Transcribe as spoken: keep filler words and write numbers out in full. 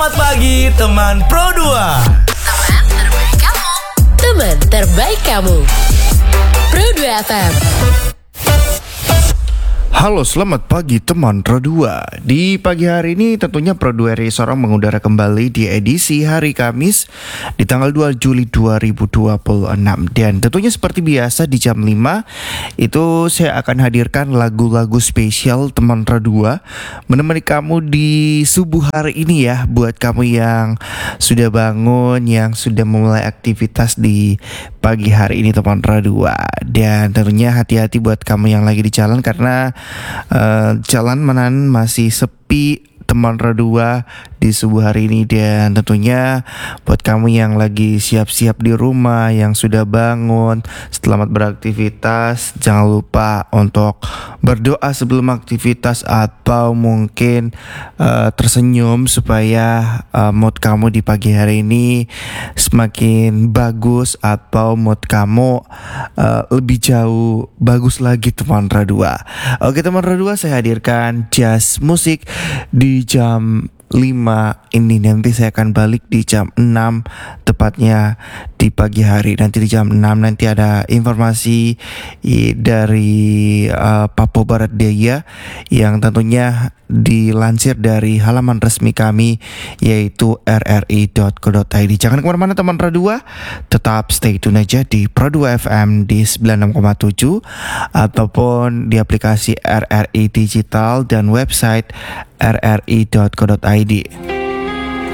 Selamat pagi teman Pro dua. Teman terbaik kamu. Teman terbaik kamu. Pro dua F M. Halo, selamat pagi teman Pro dua. Di pagi hari ini tentunya Pro dua R I Sorong mengudara kembali di edisi hari Kamis di tanggal dua Juli dua ribu dua puluh enam. Dan tentunya seperti biasa di jam lima itu saya akan hadirkan lagu-lagu spesial teman Pro dua menemani kamu di subuh hari ini ya. Buat kamu yang sudah bangun, yang sudah memulai aktivitas di pagi hari ini teman Pro dua. Dan tentunya hati-hati buat kamu yang lagi di jalan karena Uh, jalan menan masih sepi teman Pro dua di subuh hari ini. Dan tentunya buat kamu yang lagi siap-siap di rumah, yang sudah bangun, selamat beraktivitas. Jangan lupa untuk berdoa sebelum aktivitas atau mungkin uh, tersenyum supaya uh, mood kamu di pagi hari ini semakin bagus atau mood kamu uh, lebih jauh bagus lagi teman Pro dua. Oke teman Pro dua, saya hadirkan jazz musik di jam lima ini. Nanti saya akan balik di jam enam tepatnya di pagi hari. Nanti di jam enam nanti ada informasi dari uh, Papua Barat Daya yang tentunya dilansir dari halaman resmi kami yaitu r r i dot co dot i d. Jangan kemana-mana teman Pro dua, tetap stay tune aja di Pro dua F M di sembilan puluh enam koma tujuh ataupun di aplikasi R R I Digital dan website r r i dot co dot i d.